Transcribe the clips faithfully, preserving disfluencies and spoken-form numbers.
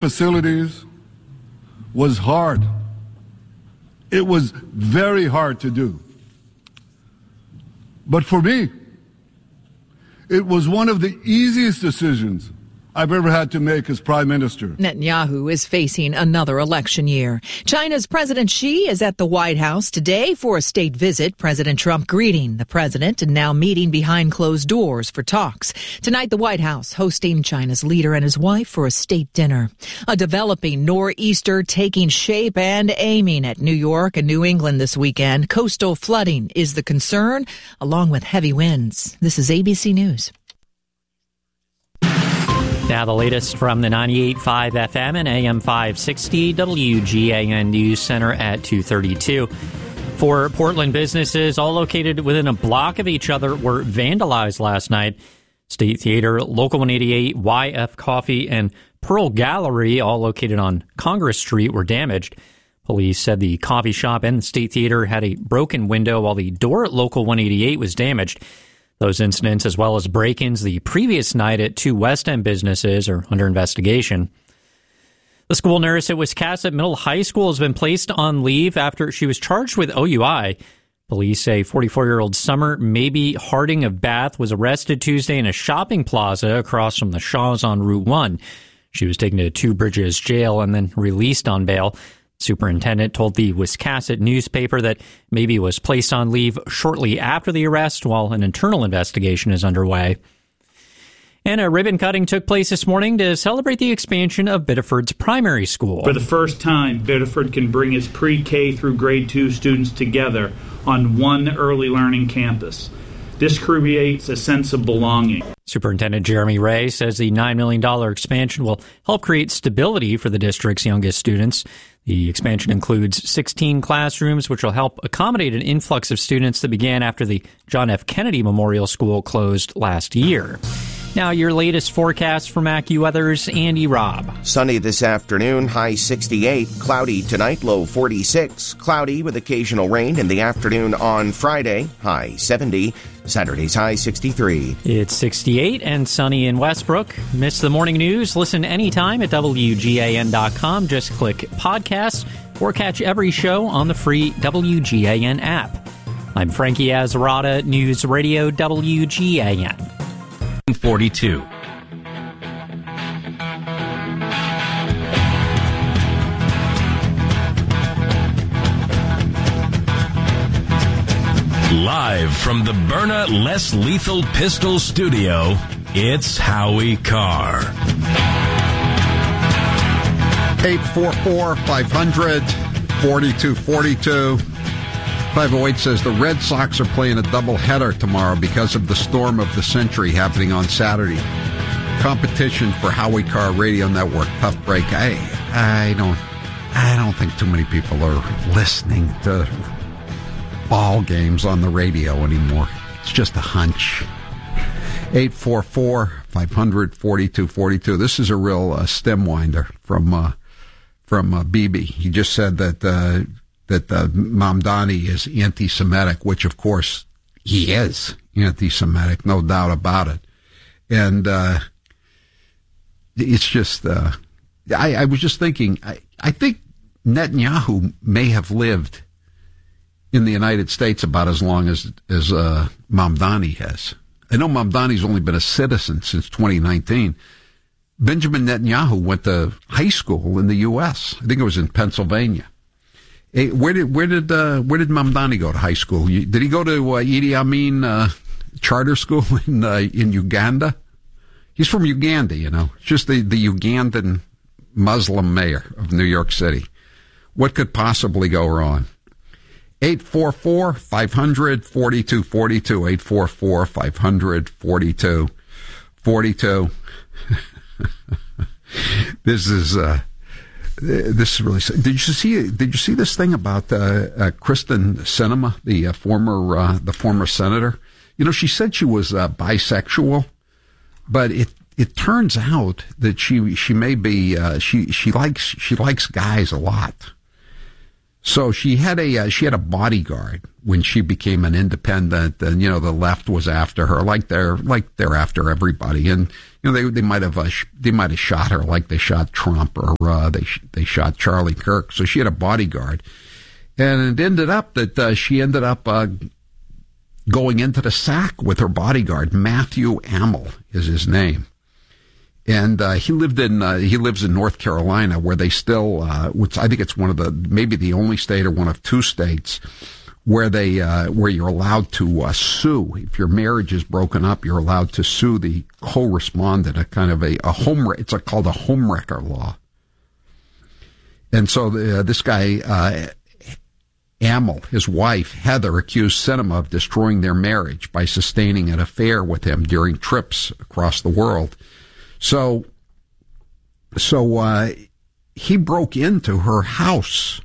facilities was hard. It was very hard to do. But for me, it was one of the easiest decisions I've ever had to make as prime minister. Netanyahu is facing another election year. China's President Xi is at the White House today for a state visit. President Trump greeting the president and now meeting behind closed doors for talks. Tonight, the White House hosting China's leader and his wife for a state dinner. A developing nor'easter taking shape and aiming at New York and New England this weekend. Coastal flooding is the concern, along with heavy winds. This is A B C News. Now the latest from the ninety-eight point five F M and A M five sixty W G A N News Center at two thirty-two. Four Portland businesses, all located within a block of each other, were vandalized last night. State Theater, Local one eighty-eight, Y F Coffee, and Pearl Gallery, all located on Congress Street, were damaged. Police said the coffee shop and the State Theater had a broken window, while the door at Local one eighty-eight was damaged. Those incidents, as well as break-ins the previous night at two West End businesses, are under investigation. The school nurse at Wiscasset Middle High School has been placed on leave after she was charged with O U I. Police say forty-four-year-old Summer Maybe Harding of Bath was arrested Tuesday in a shopping plaza across from the Shaws on Route one. She was taken to Two Bridges Jail and then released on bail. Superintendent told the Wiscasset newspaper that Maybe was placed on leave shortly after the arrest while an internal investigation is underway. And a ribbon cutting took place this morning to celebrate the expansion of Biddeford's primary school. For the first time, Biddeford can bring its pre-K through grade two students together on one early learning campus. This creates a sense of belonging. Superintendent Jeremy Ray says the nine million dollars expansion will help create stability for the district's youngest students. The expansion includes sixteen classrooms, which will help accommodate an influx of students that began after the John F. Kennedy Memorial School closed last year. Now, your latest forecast from AccuWeather's Andy Robb. Sunny this afternoon, high sixty-eight. Cloudy tonight, low forty-six. Cloudy with occasional rain in the afternoon on Friday, high seventy. Saturday's high sixty-three. It's sixty-eight and sunny in Westbrook. Miss the morning news? Listen anytime at W G A N dot com. Just click podcast or catch every show on the free W G A N app. I'm Frankie Azzarata, News Radio W G A N. forty-two. Live from the Byrna Less Lethal Pistol Studio, it's Howie Carr. eight four four, five hundred, forty-two forty-two. five oh eight says the Red Sox are playing a doubleheader tomorrow because of the storm of the century happening on Saturday. Competition for Howie Carr Radio Network. Tough break. I I don't I don't think too many people are listening to ball games on the radio anymore. It's just a hunch. eight four four, five hundred, forty-two forty-two. This is a real uh, stem winder from uh, from uh, B B. He just said that uh, that uh, Mamdani is anti-Semitic, which of course he is anti-Semitic, no doubt about it. And uh, it's just, uh, I, I was just thinking, I, I think Netanyahu may have lived in the United States about as long as as uh, Mamdani has. I know Mamdani's only been a citizen since twenty nineteen. Benjamin Netanyahu went to high school in the U S. I think it was in Pennsylvania. Hey, where did where did uh, where did Mamdani go to high school? Did he go to uh, Idi Amin uh, charter school in uh, in Uganda? He's from Uganda, you know. It's just the, the Ugandan Muslim mayor of New York City. What could possibly go wrong? eight four four, five hundred, forty-two forty-two. eight four four, five hundred, forty-two forty-two. This is uh, this is really. Did you see? Did you see this thing about uh, uh, Kristen Sinema, the uh, former uh, the former senator? You know, she said she was uh, bisexual, but it it turns out that she she may be uh, she she likes she likes guys a lot. So she had a uh, she had a bodyguard when she became an independent, and you know the left was after her, like they're like they're after everybody, and you know they they might have uh, sh- they might have shot her like they shot Trump, or uh, they sh- they shot Charlie Kirk. So she had a bodyguard, and it ended up that uh, she ended up uh, going into the sack with her bodyguard. Matthew Amel is his name. And uh, he lived in uh, he lives in North Carolina, where they still, uh, which I think it's one of the maybe the only state or one of two states where they uh, where you're allowed to uh, sue if your marriage is broken up. You're allowed to sue the co-respondent, a kind of a, a home. It's a, called a homewrecker law. And so the, uh, this guy uh, Amel, his wife Heather, accused Sinema of destroying their marriage by sustaining an affair with him during trips across the world. So, so, uh, he broke into her house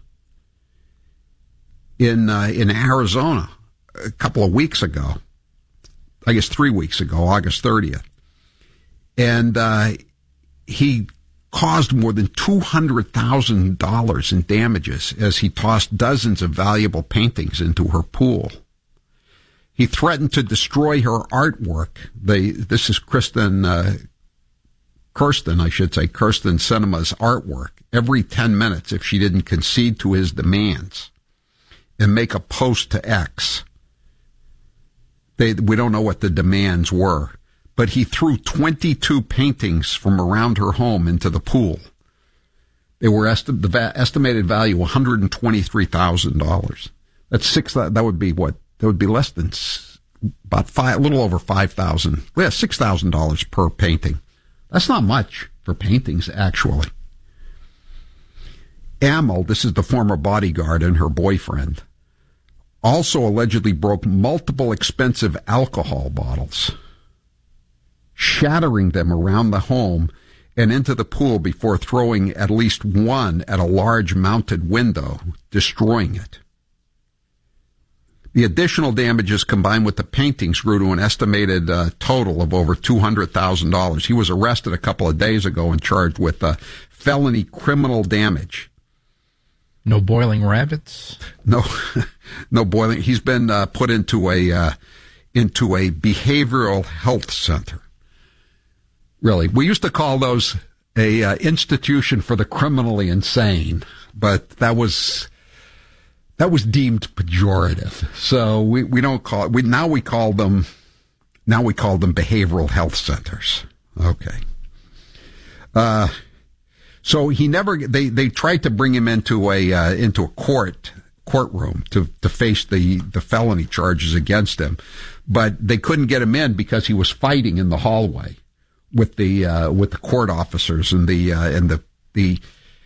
in, uh, in Arizona a couple of weeks ago. I guess three weeks ago, August thirtieth. And, uh, he caused more than two hundred thousand dollars in damages as he tossed dozens of valuable paintings into her pool. He threatened to destroy her artwork. They, this is Kristen, uh, Kirsten, I should say, Kirsten Sinema's artwork every ten minutes if she didn't concede to his demands and make a post to X. They, we don't know what the demands were, but he threw twenty-two paintings from around her home into the pool. They were esti- the va- estimated value one hundred twenty-three thousand dollars. That's six. That would be what? That would be less than about five, a little over five thousand. Yeah, six thousand dollars per painting. That's not much for paintings, actually. Amel, this is the former bodyguard and her boyfriend, also allegedly broke multiple expensive alcohol bottles, shattering them around the home and into the pool before throwing at least one at a large mounted window, destroying it. The additional damages combined with the paintings grew to an estimated uh, total of over two hundred thousand dollars. He was arrested a couple of days ago and charged with uh, felony criminal damage. No boiling rabbits? No, no boiling. He's been uh, put into a uh, into a behavioral health center. Really, we used to call those a uh, institution for the criminally insane, but that was that was deemed pejorative. So we, we don't call it. We now we call them now we call them behavioral health centers. Okay. Uh. So he never, they, they tried to bring him into a, uh, into a court, courtroom to, to face the, the felony charges against him. But they couldn't get him in because he was fighting in the hallway with the, uh, with the court officers and the, uh, and the, the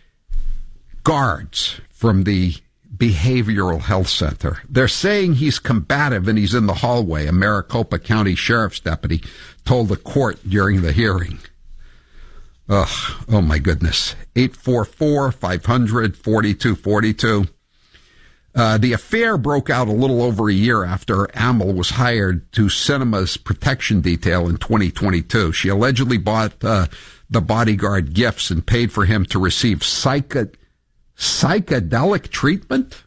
guards from the behavioral health center. They're saying he's combative and he's in the hallway. A Maricopa County Sheriff's deputy told the court during the hearing. Ugh, oh my goodness. eight four four, five hundred, forty-two forty-two. Uh, the affair broke out a little over a year after Amel was hired to Sinema's protection detail in twenty twenty-two. She allegedly bought uh, the bodyguard gifts and paid for him to receive psycho- psychedelic treatment.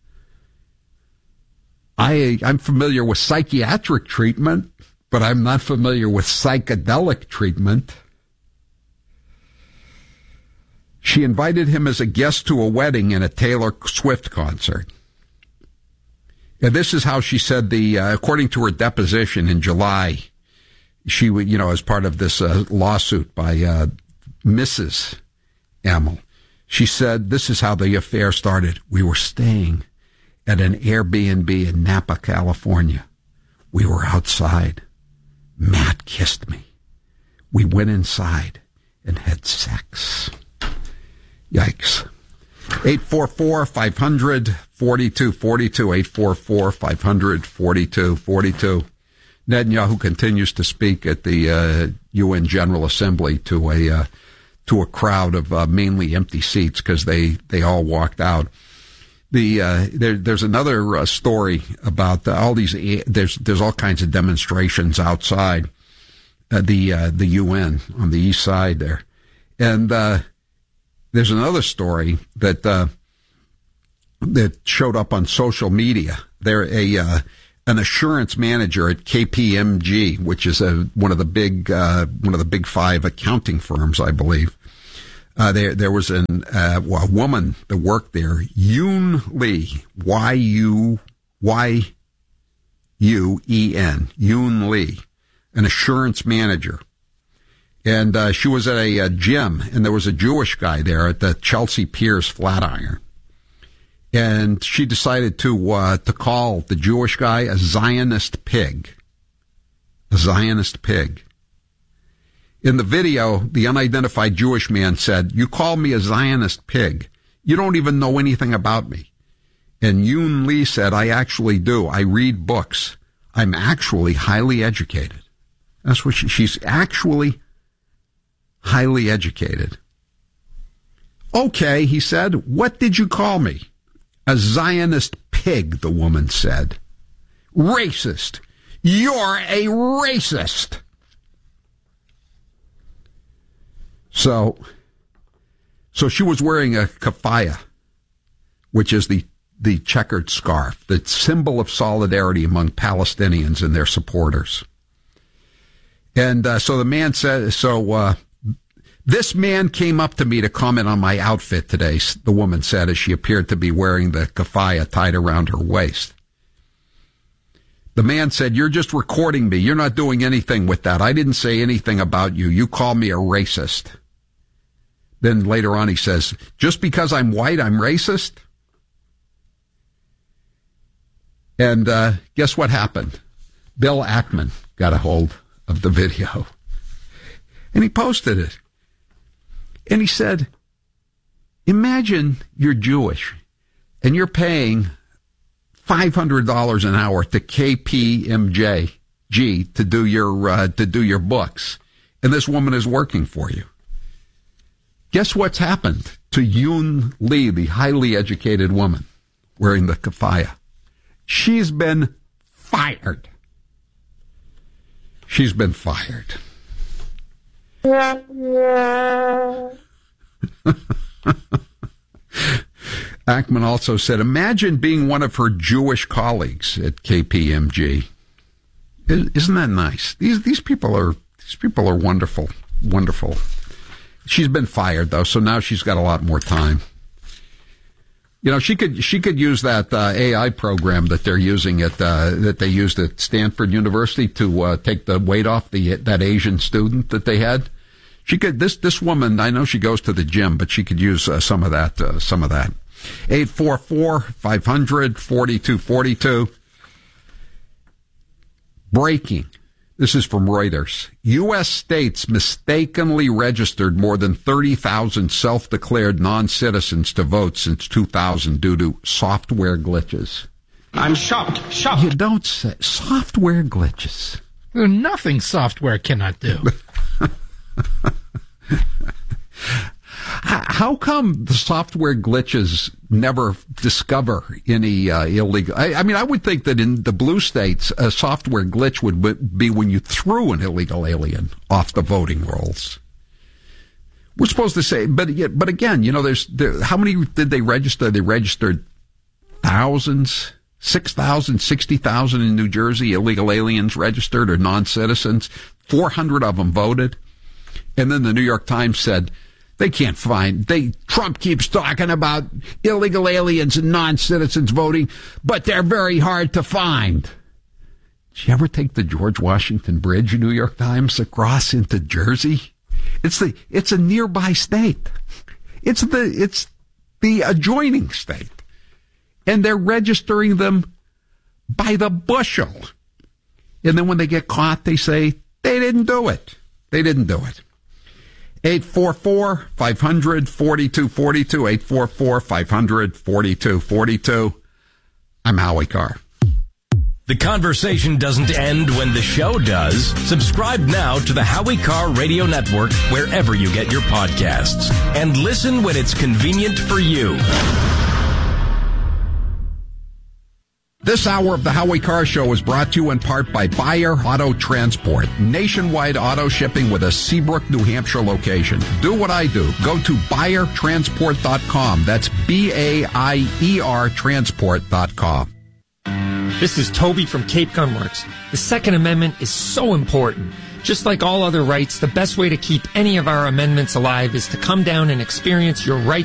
I, I'm familiar with psychiatric treatment, but I'm not familiar with psychedelic treatment. She invited him as a guest to a wedding and a Taylor Swift concert. And this is how she said the, uh, according to her deposition in July, she would, you know, as part of this uh, lawsuit by uh, Missus Amel, she said, this is how the affair started. We were staying at an Airbnb in Napa, California. We were outside. Matt kissed me. We went inside and had sex. Yikes. eight four four, five hundred, forty-two forty-two, eight four four, five hundred, forty-two forty-two. Netanyahu continues to speak at the uh, U N General Assembly to a uh, to a crowd of uh, mainly empty seats because they, they all walked out. The uh, there, there's another uh, story about uh, all these. There's there's all kinds of demonstrations outside uh, the uh, the U N on the east side there, and. Uh, There's another story that uh, that showed up on social media. They're a uh, an assurance manager at K P M G, which is a one of the big uh, one of the big five accounting firms, I believe. Uh, there there was an uh, a woman that worked there, Yoon Lee, Y U Y U E N, Yoon Lee, an assurance manager. And uh, she was at a, a gym, and there was a Jewish guy there at the Chelsea Piers Flatiron. And she decided to uh, to call the Jewish guy a Zionist pig. A Zionist pig. In the video, the unidentified Jewish man said, "You call me a Zionist pig. You don't even know anything about me." And Yoon Lee said, "I actually do. I read books. I'm actually highly educated." That's what she, she's actually highly educated. "Okay," he said, "what did you call me?" "A Zionist pig," the woman said. "Racist. You're a racist." So, so she was wearing a keffiyeh, which is the, the checkered scarf, the symbol of solidarity among Palestinians and their supporters. And uh, so the man said, so uh, this man came up to me to comment on my outfit today, the woman said, as she appeared to be wearing the keffiyeh tied around her waist. The man said, "You're just recording me. You're not doing anything with that. I didn't say anything about you. You call me a racist." Then later on he says, "Just because I'm white, I'm racist?" And uh, guess what happened? Bill Ackman got a hold of the video. And he posted it. And he said, imagine you're Jewish and you're paying five hundred dollars an hour to K P M G to do your uh, to do your books, and this woman is working for you. Guess what's happened to Yoon Lee, the highly educated woman wearing the keffiyeh? She's been fired. She's been fired. Ackman also said, imagine being one of her Jewish colleagues at K P M G. Isn't that nice? These these people are these people are wonderful, wonderful. She's been fired though, so now she's got a lot more time. You know, she could she could use that uh, A I program that they're using at uh, that they used at Stanford University to uh, take the weight off the that Asian student that they had. She could this this woman. I know she goes to the gym, but she could use uh, some of that. Uh, some of that. Eight four four five hundred forty two forty two. Breaking. This is from Reuters. U S states mistakenly registered more than thirty thousand self-declared non-citizens to vote since two thousand due to software glitches. I'm shocked, shocked. You don't say software glitches. There's nothing software cannot do. How come the software glitches never discover any uh, illegal? I, I mean, I would think that in the blue states, a software glitch would be when you threw an illegal alien off the voting rolls. We're supposed to say, but but again, you know, there's there, how many did they register? They registered thousands, six thousand, sixty thousand in New Jersey. Illegal aliens registered or non-citizens. Four hundred of them voted, and then the New York Times said, they can't find, they, Trump keeps talking about illegal aliens and non-citizens voting, but they're very hard to find. Did you ever take the George Washington Bridge, New York Times, across into Jersey? It's the, it's a nearby state. It's the, it's the adjoining state. And they're registering them by the bushel. And then when they get caught, they say, they didn't do it. They didn't do it. eight four four five hundred forty-two forty-two, eight four four five hundred forty-two forty-two. I'm Howie Carr. The conversation doesn't end when the show does. Subscribe now to the Howie Carr Radio Network wherever you get your podcasts. And listen when it's convenient for you. This hour of the Howie Carr Show is brought to you in part by Buyer Auto Transport. Nationwide auto shipping with a Seabrook, New Hampshire location. Do what I do. Go to buyer transport dot com. That's B A I E R transport dot com. This is Toby from Cape Gunworks. The Second Amendment is so important. Just like all other rights, the best way to keep any of our amendments alive is to come down and experience your right